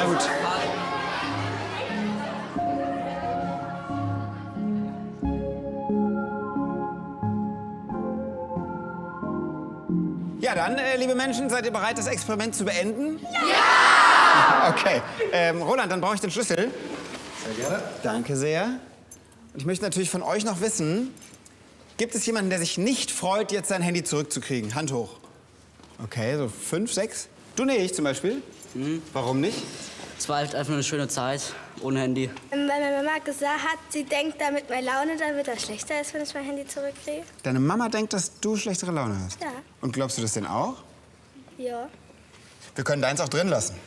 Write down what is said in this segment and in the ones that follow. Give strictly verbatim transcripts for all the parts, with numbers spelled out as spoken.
gut. Ja, dann, äh, liebe Menschen, seid ihr bereit, das Experiment zu beenden? Ja! Okay. Ähm, Roland, dann brauche ich den Schlüssel. Sehr gerne. Danke sehr. Und ich möchte natürlich von euch noch wissen, gibt es jemanden, der sich nicht freut, jetzt sein Handy zurückzukriegen? Hand hoch. Okay, so fünf, sechs. Du nicht zum Beispiel? Mhm. Warum nicht? Es war halt einfach eine schöne Zeit ohne Handy. Weil meine Mama gesagt hat, sie denkt, damit meine Laune dann wieder schlechter ist, wenn ich mein Handy zurückkriege. Deine Mama denkt, dass du schlechtere Laune hast? Ja. Und glaubst du das denn auch? Ja. Wir können deins auch drin lassen.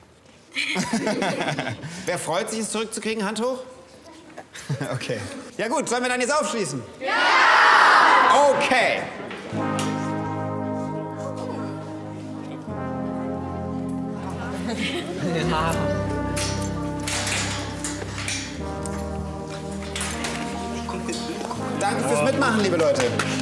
Wer freut sich, es zurückzukriegen? Hand hoch. Okay. Ja gut, sollen wir dann jetzt aufschließen? Ja! Okay. Ja. Danke fürs Mitmachen, liebe Leute.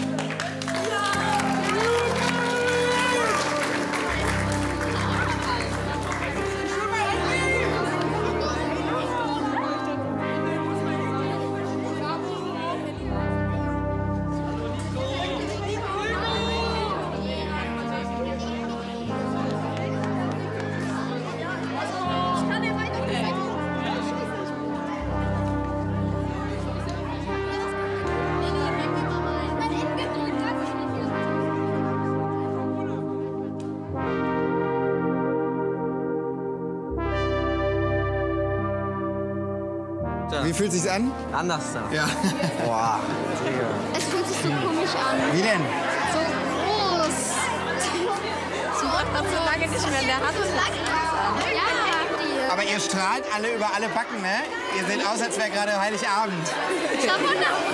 Wie fühlt sich's an? Anders da. Ja. Boah. Es fühlt sich so komisch an. Wie denn? So groß. Simon hat so lange nicht mehr in der Hand. Ja, Aber ihr strahlt alle über alle Backen, ne? Ihr seht aus, als wäre gerade Heiligabend. ich habe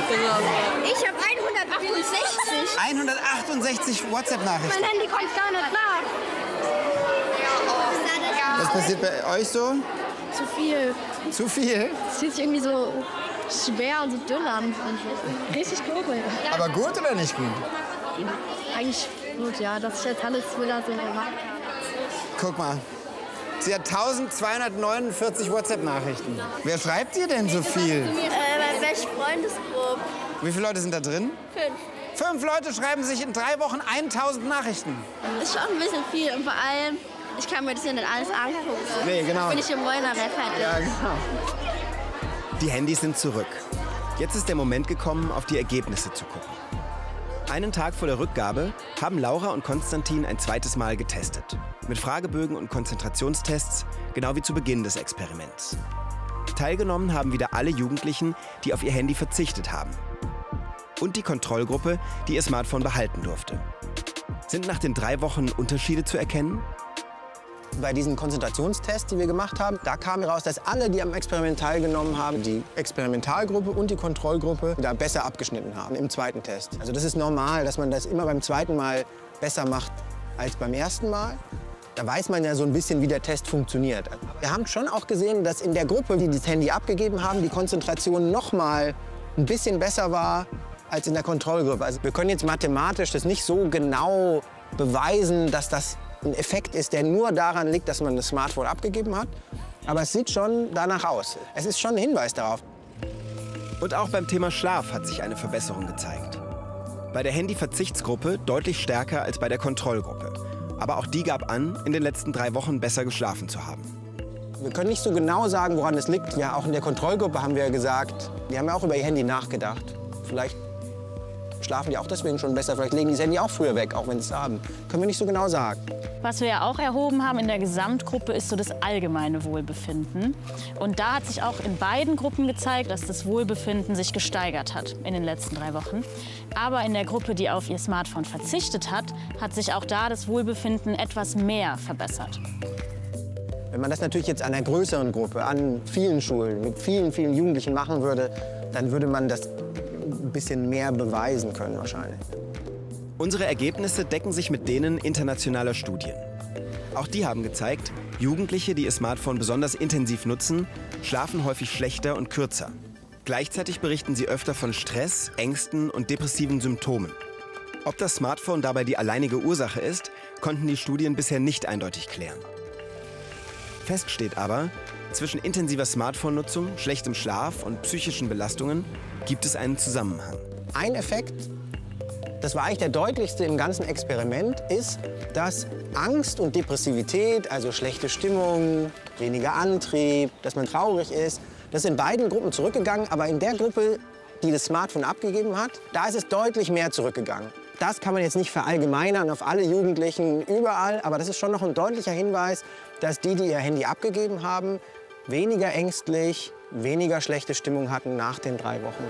hundertachtundsechzig. hundertachtundsechzig WhatsApp-Nachrichten. Mein Handy kommt gar nicht nach. Was passiert bei euch so? Zu viel. Zu viel? Es fühlt sich irgendwie so schwer und so dünn an. Richtig komisch. Aber gut oder nicht gut? Eigentlich gut, ja. Dass ich jetzt alles wieder so mache. Guck mal. Sie hat eintausendzweihundertneunundvierzig WhatsApp-Nachrichten. Wer schreibt ihr denn so viel? Äh, bei welcher Freundesgruppe? Wie viele Leute sind da drin? Fünf. Fünf Leute schreiben sich in drei Wochen tausend Nachrichten. Ist schon ein bisschen viel und vor allem, ich kann mir das ja nicht alles angucken. Nee, genau. Bin ich im Wollner fertig. Ja, genau. Die Handys sind zurück. Jetzt ist der Moment gekommen, auf die Ergebnisse zu gucken. Einen Tag vor der Rückgabe haben Laura und Konstantin ein zweites Mal getestet. Mit Fragebögen und Konzentrationstests, genau wie zu Beginn des Experiments. Teilgenommen haben wieder alle Jugendlichen, die auf ihr Handy verzichtet haben. Und die Kontrollgruppe, die ihr Smartphone behalten durfte. Sind nach den drei Wochen Unterschiede zu erkennen? Bei diesen Konzentrationstests, die wir gemacht haben, da kam heraus, dass alle, die am Experiment teilgenommen haben, die Experimentalgruppe und die Kontrollgruppe, da besser abgeschnitten haben im zweiten Test. Also das ist normal, dass man das immer beim zweiten Mal besser macht als beim ersten Mal. Da weiß man ja so ein bisschen, wie der Test funktioniert. Wir haben schon auch gesehen, dass in der Gruppe, die das Handy abgegeben haben, die Konzentration noch mal ein bisschen besser war als in der Kontrollgruppe. Also wir können jetzt mathematisch das nicht so genau beweisen, dass das ein Effekt ist, der nur daran liegt, dass man das Smartphone abgegeben hat. Aber es sieht schon danach aus. Es ist schon ein Hinweis darauf. Und auch beim Thema Schlaf hat sich eine Verbesserung gezeigt. Bei der Handyverzichtsgruppe deutlich stärker als bei der Kontrollgruppe. Aber auch die gab an, in den letzten drei Wochen besser geschlafen zu haben. Wir können nicht so genau sagen, woran es liegt. Ja, auch in der Kontrollgruppe haben wir ja gesagt, die haben ja auch über ihr Handy nachgedacht. Vielleicht schlafen die auch deswegen schon besser. Vielleicht legen die das Handy auch früher weg, auch wenn sie es haben. Können wir nicht so genau sagen. Was wir ja auch erhoben haben in der Gesamtgruppe, ist so das allgemeine Wohlbefinden. Und da hat sich auch in beiden Gruppen gezeigt, dass das Wohlbefinden sich gesteigert hat in den letzten drei Wochen. Aber in der Gruppe, die auf ihr Smartphone verzichtet hat, hat sich auch da das Wohlbefinden etwas mehr verbessert. Wenn man das natürlich jetzt an einer größeren Gruppe, an vielen Schulen, mit vielen, vielen Jugendlichen machen würde, dann würde man das ein bisschen mehr beweisen können wahrscheinlich. Unsere Ergebnisse decken sich mit denen internationaler Studien. Auch die haben gezeigt, Jugendliche, die ihr Smartphone besonders intensiv nutzen, schlafen häufig schlechter und kürzer. Gleichzeitig berichten sie öfter von Stress, Ängsten und depressiven Symptomen. Ob das Smartphone dabei die alleinige Ursache ist, konnten die Studien bisher nicht eindeutig klären. Fest steht aber, zwischen intensiver Smartphone-Nutzung, schlechtem Schlaf und psychischen Belastungen gibt es einen Zusammenhang. Ein Effekt, das war eigentlich der deutlichste im ganzen Experiment, ist, dass Angst und Depressivität, also schlechte Stimmung, weniger Antrieb, dass man traurig ist, das ist in beiden Gruppen zurückgegangen, aber in der Gruppe, die das Smartphone abgegeben hat, da ist es deutlich mehr zurückgegangen. Das kann man jetzt nicht verallgemeinern auf alle Jugendlichen überall, aber das ist schon noch ein deutlicher Hinweis, dass die, die ihr Handy abgegeben haben, weniger ängstlich, weniger schlechte Stimmung hatten nach den drei Wochen.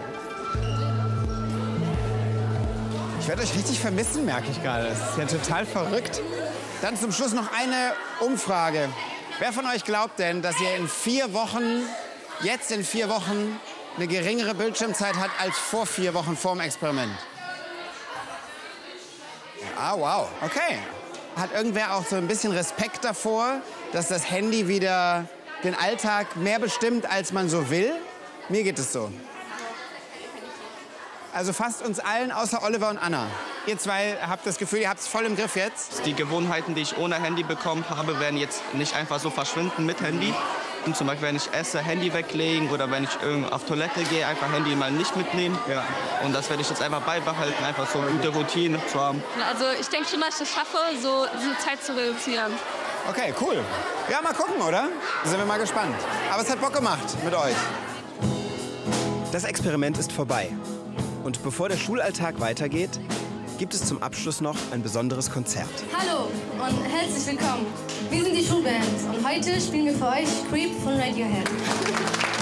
Ich werde euch richtig vermissen, merke ich gerade. Das ist ja total verrückt. Dann zum Schluss noch eine Umfrage. Wer von euch glaubt denn, dass ihr in vier Wochen, jetzt in vier Wochen, eine geringere Bildschirmzeit hat als vor vier Wochen vor dem Experiment? Ah, wow. Okay. Hat irgendwer auch so ein bisschen Respekt davor, dass das Handy wieder den Alltag mehr bestimmt, als man so will? Mir geht es so. Also fast uns allen, außer Oliver und Anna. Ihr zwei habt das Gefühl, ihr habt es voll im Griff jetzt? Die Gewohnheiten, die ich ohne Handy bekommen habe, werden jetzt nicht einfach so verschwinden mit Handy. Und zum Beispiel, wenn ich esse, Handy weglegen oder wenn ich auf Toilette gehe, einfach Handy mal nicht mitnehmen. Ja. Und das werde ich jetzt einfach beibehalten, einfach so eine gute Routine zu haben. Also ich denke schon, dass ich es schaffe, so diese Zeit zu reduzieren. Okay, cool. Ja, mal gucken, oder? Da sind wir mal gespannt. Aber es hat Bock gemacht mit euch. Das Experiment ist vorbei. Und bevor der Schulalltag weitergeht, gibt es zum Abschluss noch ein besonderes Konzert. Hallo und herzlich willkommen. Wir sind die Schulband und heute spielen wir für euch Creep von Radiohead.